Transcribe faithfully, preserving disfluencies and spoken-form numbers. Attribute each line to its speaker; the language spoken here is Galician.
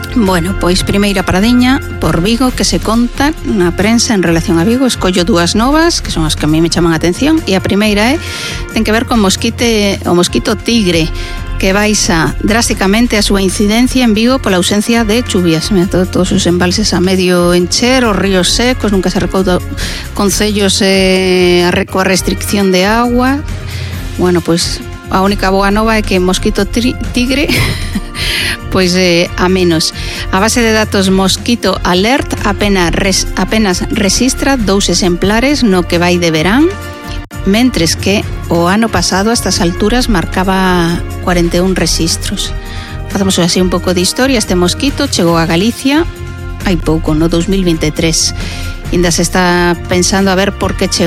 Speaker 1: Bueno, pois primeira paradiña por Vigo que se conta na prensa en relación a Vigo. Escollo dúas novas que son as que a mí me chaman a atención, e a primeira é ten que ver con mosquite, o mosquito tigre, que baixa drásticamente a súa incidencia en Vigo pola ausencia de chuvias. Mira, todo, todos os embalses a medio encher, os ríos secos, nunca se recauda concellos eh, a coa restricción de agua. Bueno, pois a única boa nova é que mosquito tigre pois eh, a menos. A base de datos Mosquito Alert apenas, res, apenas resistra dous exemplares no que vai de verán, mentres que o ano pasado a estas alturas marcaba cuarenta e un registros. Facemos así un pouco de historia. Este mosquito chegou a Galicia hai pouco, no dos mil vinte e tres. Ainda se está pensando a ver por que chegou.